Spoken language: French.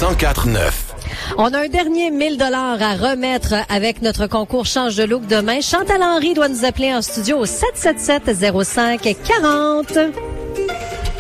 104.9. On a un dernier 1000 $ à remettre avec notre concours Change de look demain. Chantal Henry doit nous appeler en studio au 777-05-40.